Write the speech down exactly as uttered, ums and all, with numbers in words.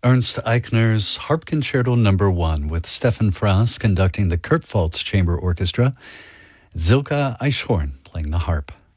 Ernst Eichner's Harp Concerto Number One, with Stefan Frass conducting the Kurt Faltz Chamber Orchestra, Zilka Eichhorn playing the harp.